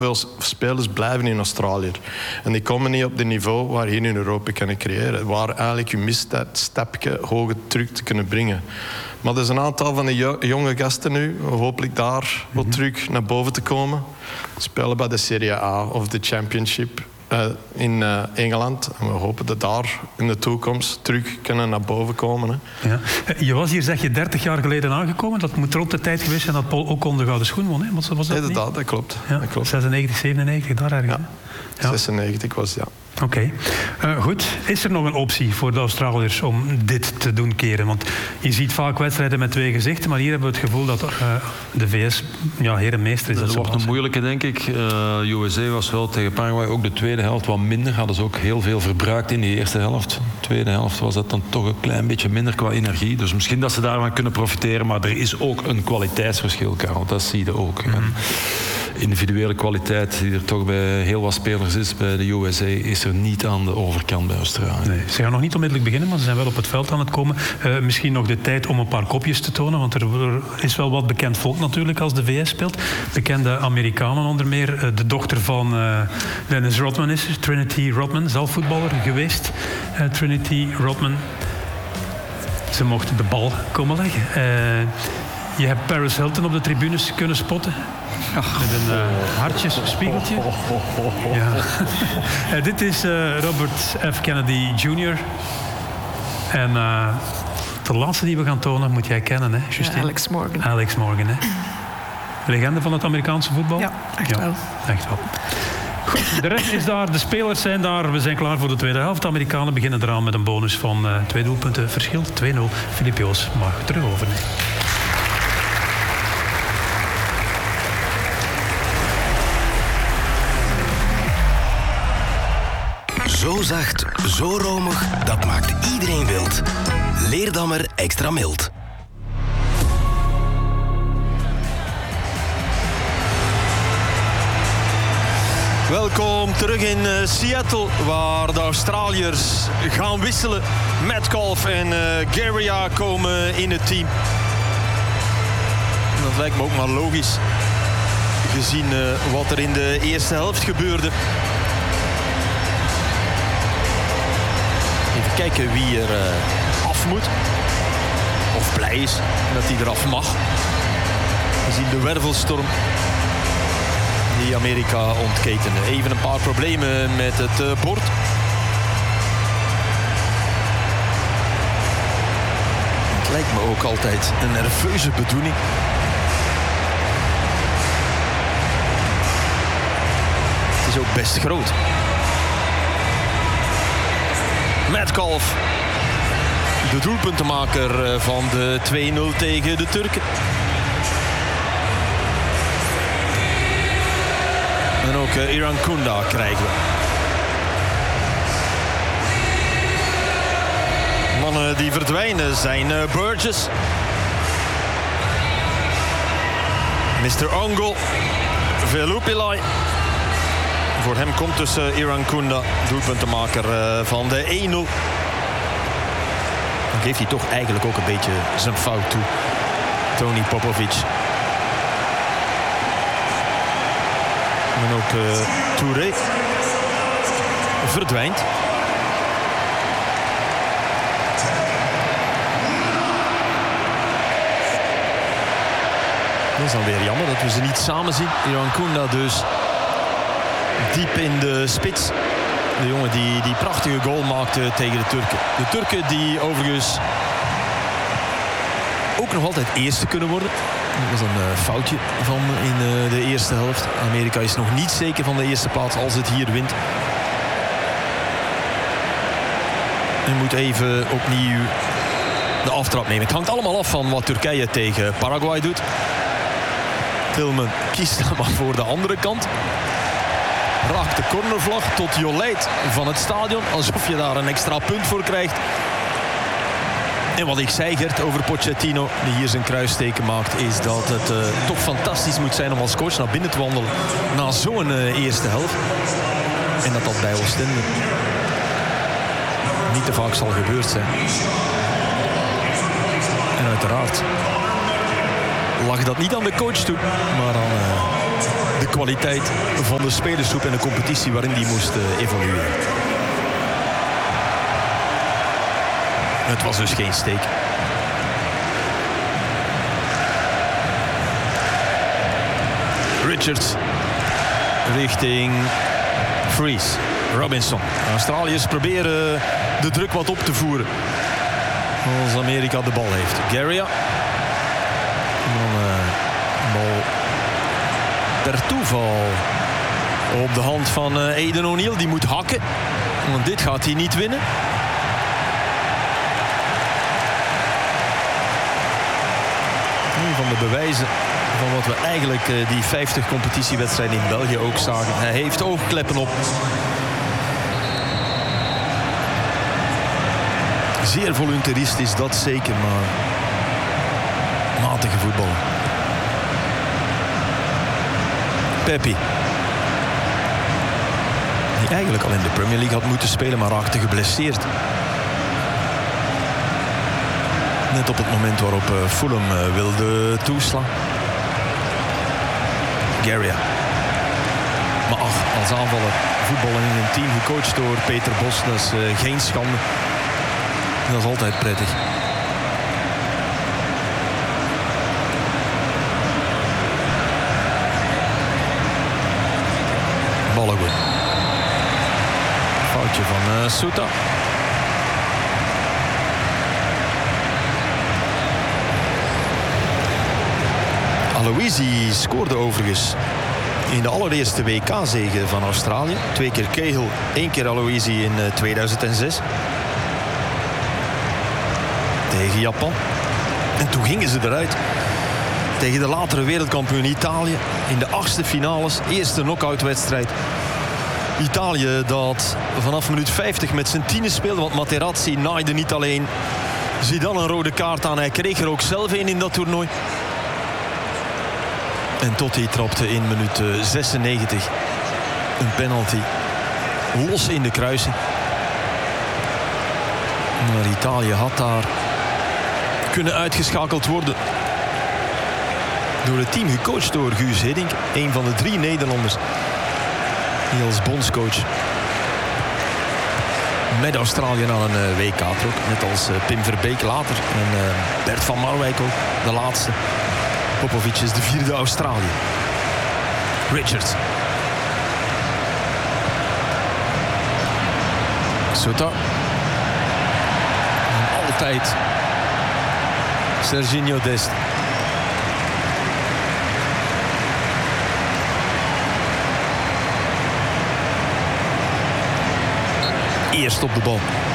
Veel spelers blijven in Australië. En die komen niet op het niveau waar je hier in Europa kan creëren. Waar eigenlijk je mist dat stapje hoger terug te kunnen brengen. Maar er is een aantal van de jonge gasten nu, hopelijk daar wat terug naar boven te komen. Spelen bij de Serie A of de Championship in Engeland. En we hopen dat daar in de toekomst terug kunnen naar boven komen. Hè. Ja. Je was hier, zeg je, 30 jaar geleden aangekomen. Dat moet rond de tijd geweest zijn dat Paul Ocon de gouden schoen won. Hè? Was dat inderdaad, dat klopt. Ja, dat klopt. 96, 97, daar ergens. Ja, 96 was ja. Oké. Goed. Is er nog een optie voor de Australiërs om dit te doen keren? Want je ziet vaak wedstrijden met twee gezichten, maar hier hebben we het gevoel dat de VS herenmeester is. Dat wordt een moeilijke, denk ik. USA was wel tegen Paraguay ook de tweede helft wat minder. Hadden ze ook heel veel verbruikt in die eerste helft. De tweede helft was dat dan toch een klein beetje minder qua energie. Dus misschien dat ze daarvan kunnen profiteren. Maar er is ook een kwaliteitsverschil, Karel. Dat zie je ook. Mm-hmm. Individuele kwaliteit die er toch bij heel wat spelers is bij de USA is er niet aan de overkant bij Australië. Nee, ze gaan nog niet onmiddellijk beginnen, maar ze zijn wel op het veld aan het komen. Misschien nog de tijd om een paar kopjes te tonen, want er is wel wat bekend volk natuurlijk als de VS speelt. Bekende Amerikanen onder meer. De dochter van Dennis Rodman is er, Trinity Rodman, zelf voetballer geweest. Trinity Rodman. Ze mochten de bal komen leggen. Je hebt Paris Hilton op de tribunes kunnen spotten. Met een hartjesspiegeltje. Ja. Dit is Robert F. Kennedy Jr. En de laatste die we gaan tonen moet jij kennen, hè, Justine? Ja, Alex Morgan. Alex Morgan, hè. Legende van het Amerikaanse voetbal? Ja, echt wel. Echt wel. Goed, de rest is daar, de spelers zijn daar. We zijn klaar voor de tweede helft. De Amerikanen beginnen eraan met een bonus van 2 doelpunten verschil. 2-0. Filip Joos mag terug overnemen. Zo zacht, zo romig, dat maakt iedereen wild. Leerdammer extra mild. Welkom terug in Seattle, waar de Australiërs gaan wisselen. Metcalf en Guerra komen in het team. Dat lijkt me ook maar logisch, gezien wat er in de eerste helft gebeurde. Even kijken wie er af moet. Of blij is dat hij eraf mag. Gezien de wervelstorm die Amerika ontketende. Even een paar problemen met het bord. Het lijkt me ook altijd een nerveuze bedoeling. Het is ook best groot. Metcalf, de doelpuntenmaker van de 2-0 tegen de Turken. En ook Iran Kunda krijgen we. Mannen die verdwijnen zijn Burgess, Mr. Ongo, Velupilai. Voor hem komt dus Iran Kunda, doelpuntenmaker van de 1-0. Dan geeft hij toch eigenlijk ook een beetje zijn fout toe. Tony Popovic. En ook Touré verdwijnt. Dat is dan weer jammer dat we ze niet samen zien. Iran Kunda dus diep in de spits. De jongen die prachtige goal maakte tegen de Turken. De Turken die overigens ook nog altijd eerste kunnen worden. Dat was een foutje van in de eerste helft. Amerika is nog niet zeker van de eerste plaats als het hier wint. En moet even opnieuw de aftrap nemen. Het hangt allemaal af van wat Turkije tegen Paraguay doet. Tilman kiest dan maar voor de andere kant. Raakt de cornervlag tot Jolijt van het stadion. Alsof je daar een extra punt voor krijgt. En wat ik zei, Gert, over Pochettino, die hier zijn kruisteken maakt, is dat het toch fantastisch moet zijn om als coach naar binnen te wandelen na zo'n eerste helft. En dat bij Oostende niet te vaak zal gebeurd zijn. En uiteraard lag dat niet aan de coach toe, maar aan de kwaliteit van de spelersgroep en de competitie waarin die moest evolueren. Het was dus geen steek. Richards richting Fries. Robinson. Australiërs proberen de druk wat op te voeren als Amerika de bal heeft. Garia. En dan bal per toeval op de hand van Aidan O'Neill. Die moet hakken, want dit gaat hij niet winnen. Een van de bewijzen van wat we eigenlijk die 50 competitiewedstrijden in België ook zagen. Hij heeft oogkleppen op. Zeer voluntarist dat zeker, maar matige voetballer. Pepi. Die eigenlijk al in de Premier League had moeten spelen, maar raakte geblesseerd. Net op het moment waarop Fulham wilde toeslaan. Garia. Maar ach, als aanvaller voetballen in een team gecoacht door Peter Bos, dat is geen schande. Dat is altijd prettig. Balogun. Foutje van Souta. Aloisi scoorde overigens in de allereerste WK-zege van Australië. 2 keer Cahill, 1 keer Aloisi in 2006. Tegen Japan. En toen gingen ze eruit. Tegen de latere wereldkampioen Italië. In de 8e finales. Eerste knock-outwedstrijd. Italië dat vanaf minuut 50 met zijn 10e speelde. Want Materazzi naaide niet alleen Zidane een rode kaart aan. Hij kreeg er ook zelf een in dat toernooi. En Totti trapte in minuut 96 een penalty. Los in de kruising. Maar Italië had daar kunnen uitgeschakeld worden door het team gecoacht door Guus Hiddink. Een van de 3 Nederlanders die als bondscoach met Australië naar een WK trok. Net als Pim Verbeek later en Bert van Marwijk ook, de laatste. Popovic is de 4e Australië. Richards. Souta. En altijd Serginho Dest. Eerst op de bal.